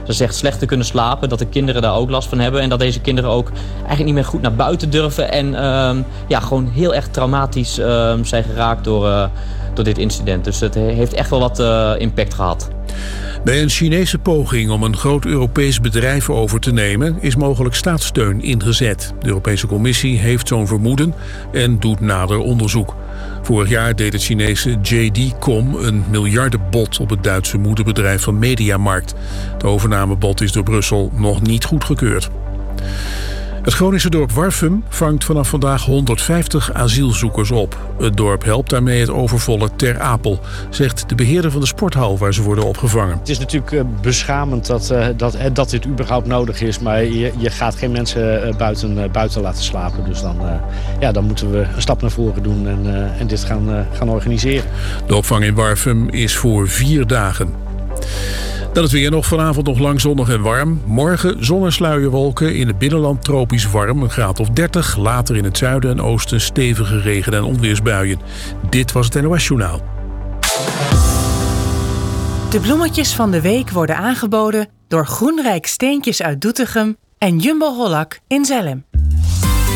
ze zegt slecht te kunnen slapen, dat de kinderen daar ook last van hebben. En dat deze kinderen ook eigenlijk niet meer goed naar buiten durven. En gewoon heel erg traumatisch zijn geraakt door dit incident. Dus het heeft echt wel wat impact gehad. Bij een Chinese poging om een groot Europees bedrijf over te nemen is mogelijk staatssteun ingezet. De Europese Commissie heeft zo'n vermoeden en doet nader onderzoek. Vorig jaar deed het Chinese JD.com een miljardenbod op het Duitse moederbedrijf van Mediamarkt. Het overnamebod is door Brussel nog niet goedgekeurd. Het Groningse dorp Warffum vangt vanaf vandaag 150 asielzoekers op. Het dorp helpt daarmee het overvolle Ter Apel, zegt de beheerder van de sporthal waar ze worden opgevangen. Het is natuurlijk beschamend dat dit überhaupt nodig is, maar je gaat geen mensen buiten laten slapen. Dus dan moeten we een stap naar voren doen en dit gaan organiseren. De opvang in Warffum is voor 4 dagen. Dan het weer nog vanavond nog lang zonnig en warm. Morgen zon en sluierwolken, in het binnenland tropisch warm, een graad of 30. Later in het zuiden en oosten stevige regen- en onweersbuien. Dit was het NOS Journaal. De bloemetjes van de week worden aangeboden door Groenrijk Steentjes uit Doetinchem en Jumbo Hollak in Zelhem.